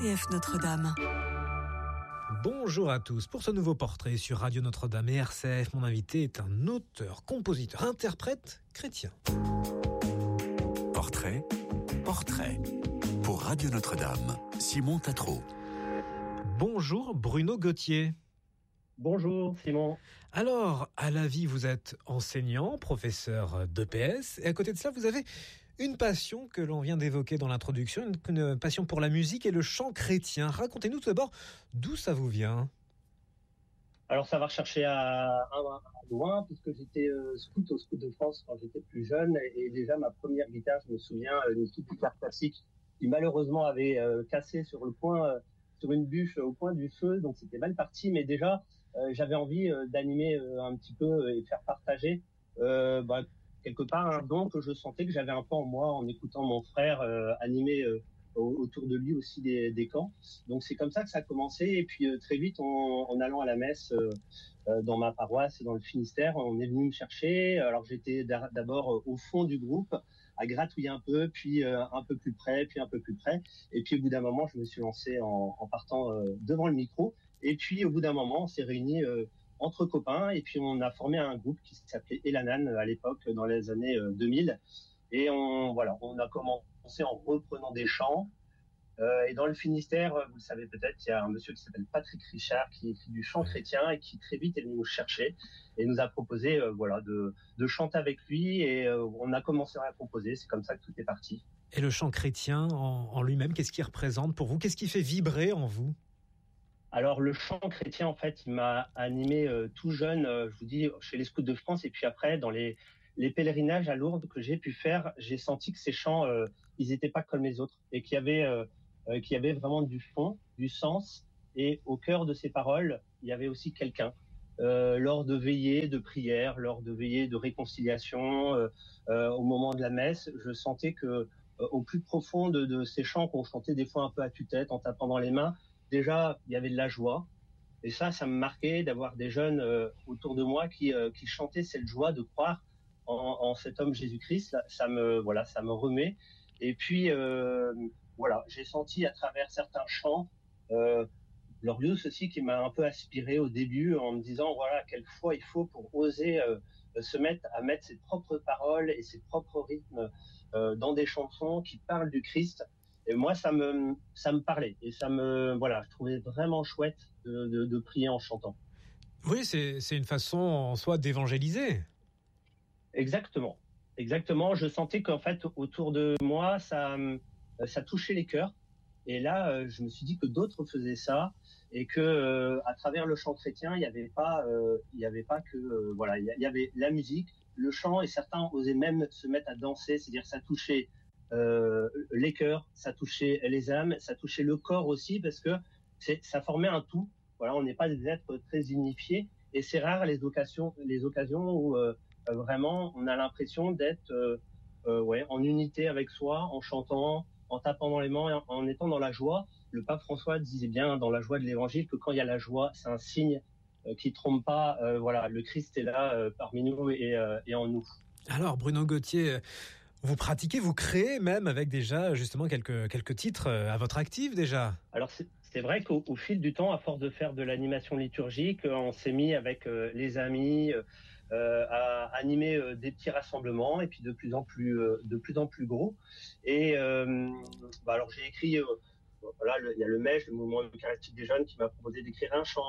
RCF Notre-Dame. Bonjour à tous. Pour ce nouveau portrait sur Radio Notre-Dame et RCF, mon invité est un auteur, compositeur, interprète chrétien. Portrait. Pour Radio Notre-Dame, Simon Tatro. Bonjour Bruno Gauthier. Bonjour Simon. Alors, à la vie, vous êtes enseignant, professeur d'EPS, et à côté de cela, vous avez une passion que l'on vient d'évoquer dans l'introduction, une passion pour la musique et le chant chrétien. Racontez-nous tout d'abord d'où ça vous vient. Alors ça va rechercher à loin, puisque j'étais scout au Scout de France quand j'étais plus jeune, et déjà ma première guitare, je me souviens, une petite guitare classique qui malheureusement avait cassé sur une bûche au point du feu, donc c'était mal parti, mais déjà j'avais envie d'animer un petit peu et faire partager quelque part un don que je sentais que j'avais un peu en moi en écoutant mon frère animer autour de lui aussi des camps. Donc c'est comme ça que ça a commencé, et puis très vite en allant à la messe dans ma paroisse dans le Finistère, on est venu me chercher. Alors j'étais d'abord au fond du groupe à gratouiller un peu, puis un peu plus près, puis un peu plus près, et puis au bout d'un moment je me suis lancé en partant devant le micro, et puis au bout d'un moment on s'est réunis entre copains, et puis on a formé un groupe qui s'appelait Elanan à l'époque, dans les années 2000, et on a commencé en reprenant des chants. Et dans le Finistère, vous le savez peut-être, il y a un monsieur qui s'appelle Patrick Richard qui écrit du chant chrétien et qui très vite est venu nous chercher et nous a proposé de chanter avec lui, et on a commencé à composer. C'est comme ça que tout est parti. Et le chant chrétien en lui-même, qu'est-ce qu'il représente pour vous? Qu'est-ce qui fait vibrer en vous? Alors le chant chrétien, en fait, il m'a animé tout jeune, je vous dis, chez les Scouts de France, et puis après dans les pèlerinages à Lourdes que j'ai pu faire, j'ai senti que ces chants, ils étaient pas comme les autres, et qu'il y avait vraiment du fond, du sens, et au cœur de ces paroles, il y avait aussi quelqu'un. Lors de veillées de prière, lors de veillées de réconciliation, au moment de la messe, je sentais que au plus profond de ces chants qu'on chantait des fois un peu à tue-tête, en tapant dans les mains, déjà il y avait de la joie. Et ça me marquait d'avoir des jeunes autour de moi qui chantaient cette joie de croire en cet homme Jésus-Christ. Ça me remet. Et puis j'ai senti à travers certains chants Glorious aussi, qui m'a un peu aspiré au début, en me disant quelle foi il faut pour oser se mettre à mettre ses propres paroles et ses propres rythmes dans des chansons qui parlent du Christ. Et moi ça me parlait, et je trouvais vraiment chouette de prier en chantant. Oui, c'est une façon en soi d'évangéliser. Exactement. Je sentais qu'en fait autour de moi ça touchait les cœurs, et là je me suis dit que d'autres faisaient ça, et que à travers le chant chrétien il y avait pas que il y avait la musique, le chant, et certains osaient même se mettre à danser, c'est-à-dire ça touchait les cœurs, ça touchait les âmes, ça touchait le corps aussi, parce que ça formait un tout. On n'est pas des êtres très unifiés, et c'est rare les occasions où vraiment on a l'impression d'être en unité avec soi, en chantant, en tapant dans les mains, en étant dans la joie. Le pape François disait bien dans la joie de l'évangile que quand il y a la joie, c'est un signe qui trompe pas. Le Christ est là parmi nous et en nous. Alors Bruno Gauthier, vous pratiquez, vous créez même avec déjà justement quelques titres à votre actif déjà. Alors c'est vrai qu'au fil du temps, à force de faire de l'animation liturgique, on s'est mis avec les amis à animer des petits rassemblements, et puis de plus en plus gros. Et alors j'ai écrit, il y a le MEJ, le mouvement eucharistique des jeunes, qui m'a proposé d'écrire un chant.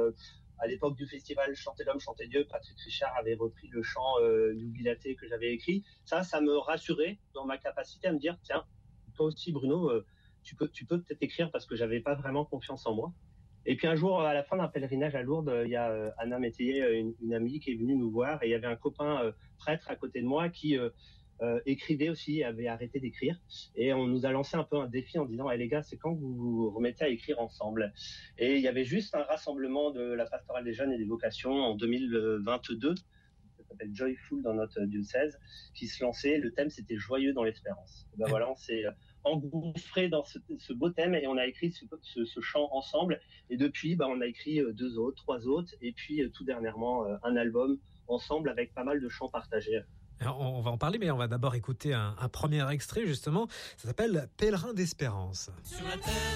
À l'époque du festival Chanter l'homme, chanter Dieu, Patrick Richard avait repris le chant Jubilaté que j'avais écrit. Ça me rassurait dans ma capacité à me dire, tiens, toi aussi Bruno, tu peux peut-être écrire, parce que j'avais pas vraiment confiance en moi. Et puis un jour, à la fin d'un pèlerinage à Lourdes, il y a Anna Métayer, une amie, qui est venue nous voir, et il y avait un copain prêtre à côté de moi qui écrivait aussi, avait arrêté d'écrire, et on nous a lancé un peu un défi en disant les gars, c'est quand vous vous remettez à écrire ensemble. Et il y avait juste un rassemblement de la pastorale des jeunes et des vocations en 2022, ça s'appelle Joyful dans notre diocèse, qui se lançait. Le thème, c'était Joyeux dans l'espérance. Et on s'est engouffré dans ce beau thème, et on a écrit ce chant ensemble. Et depuis, on a écrit 2 autres, 3 autres, et puis tout dernièrement un album ensemble avec pas mal de chants partagés. Alors, on va en parler, mais on va d'abord écouter un premier extrait, justement. Ça s'appelle Pèlerin d'espérance. Sur la terre